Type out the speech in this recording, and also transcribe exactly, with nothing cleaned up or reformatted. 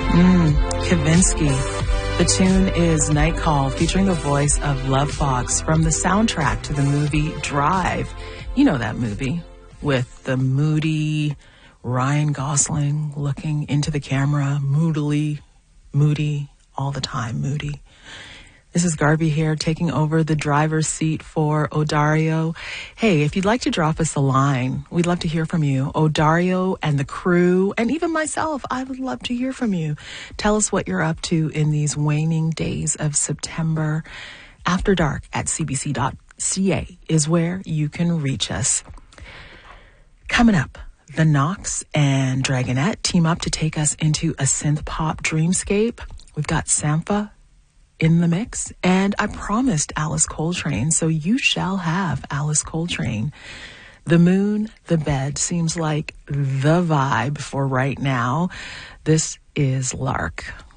Mm, Kavinsky. The tune is Night Call, featuring the voice of Love Fox from the soundtrack to the movie Drive. You know that movie with the moody Ryan Gosling looking into the camera, moodily, moody, all the time, moody. This is Garvey here, taking over the driver's seat for Odario. Hey, if you'd like to drop us a line, we'd love to hear from you. Odario and the crew, and even myself, I would love to hear from you. Tell us what you're up to in these waning days of September. After Dark at c b c dot c a is where you can reach us. Coming up, The Knox and Dragonette team up to take us into a synth pop dreamscape. We've got Sampha in the mix, and I promised Alice Coltrane, so you shall have Alice Coltrane. The Moon, the Bed seems like the vibe for right now. This is Lark.